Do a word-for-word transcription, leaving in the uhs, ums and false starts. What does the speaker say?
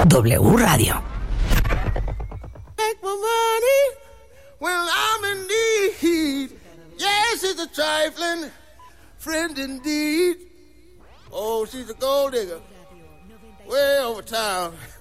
W Radio. Take my money when I'm in need. Yes, it's a trifling friend indeed. Oh, she's a gold digger way over town.